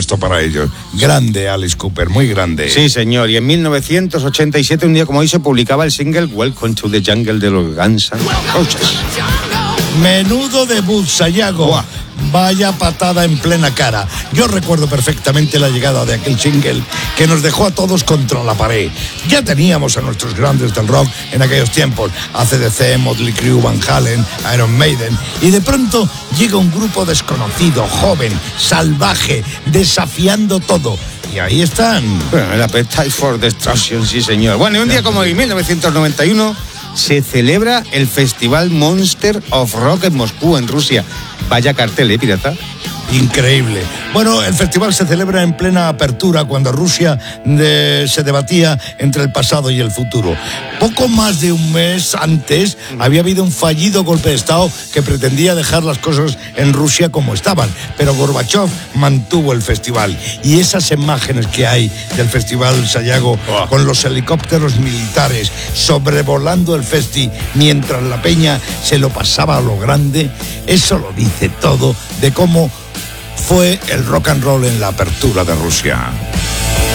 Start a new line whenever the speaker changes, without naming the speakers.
esto para ellos. Grande Alice Cooper, muy grande.
Sí, señor. Y en 1987, un día como hoy, se publicaba el single Welcome to the Jungle de los Guns N' Roses.
Menudo debut, Sayago.
Buah.
Vaya patada en plena cara. Yo recuerdo perfectamente la llegada de aquel single que nos dejó a todos contra la pared. Ya teníamos a nuestros grandes del rock en aquellos tiempos, AC/DC, Motley Crue, Van Halen, Iron Maiden, y de pronto llega un grupo desconocido, joven, salvaje, desafiando todo. Y ahí están.
Bueno, el Appetite for Destruction, sí, señor. Bueno, y un día como hoy, 1991, se celebra el Festival Monster of Rock en Moscú, en Rusia. Vaya cartel, pirata.
Increíble. Bueno, el festival se celebra en plena apertura cuando Rusia se debatía entre el pasado y el futuro. Poco más de un mes antes había habido un fallido golpe de Estado que pretendía dejar las cosas en Rusia como estaban, pero Gorbachov mantuvo el festival. Y esas imágenes que hay del festival, Sayago, con los helicópteros militares sobrevolando el festi mientras la peña se lo pasaba a lo grande, eso lo dice todo de cómo fue el rock and roll en la apertura de Rusia.